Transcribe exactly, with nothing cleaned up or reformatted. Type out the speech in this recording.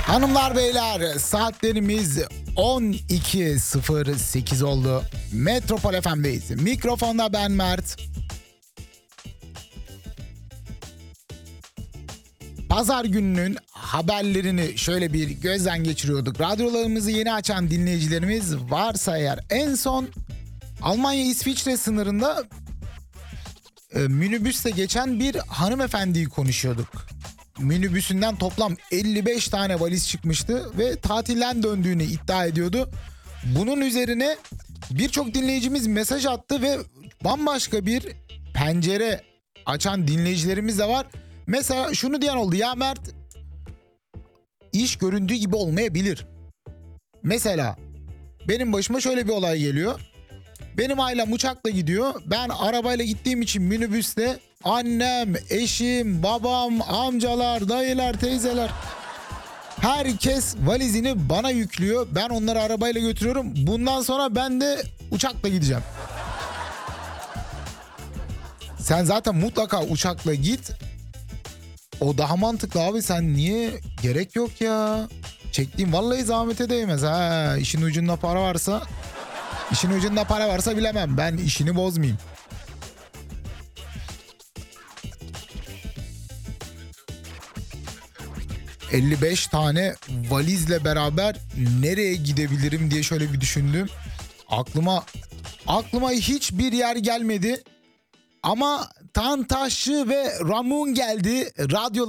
Hanımlar beyler, saatlerimiz on iki sıfır sekiz oldu. Metropol F M'deyiz. Mikrofonda ben Mert. Pazar gününün haberlerini şöyle bir gözden geçiriyorduk. Radyolarımızı yeni açan dinleyicilerimiz varsa eğer, en son Almanya-İsviçre sınırında e, minibüste geçen bir hanımefendiyi konuşuyorduk. Minibüsünden toplam elli beş tane valiz çıkmıştı ve tatilden döndüğünü iddia ediyordu. Bunun üzerine birçok dinleyicimiz mesaj attı ve bambaşka bir pencere açan dinleyicilerimiz de var. Mesela şunu diyen oldu: ya Mert, iş göründüğü gibi olmayabilir. Mesela benim başıma şöyle bir olay geliyor. Benim ailem uçakla gidiyor. Ben arabayla gittiğim için minibüste annem, eşim, babam, amcalar, dayılar, teyzeler, herkes valizini bana yüklüyor. Ben onları arabayla götürüyorum. Bundan sonra ben de uçakla gideceğim. Sen zaten mutlaka uçakla git. O daha mantıklı abi, sen niye? Gerek yok ya. Çektiğim vallahi zahmete değmez. Ha, işin ucunda para varsa... İşin ucunda para varsa bilemem. Ben işini bozmayayım. elli beş tane valizle beraber nereye gidebilirim diye şöyle bir düşündüm. Aklıma aklıma hiçbir yer gelmedi. Ama Tantaşçı ve Ramun geldi. Radyo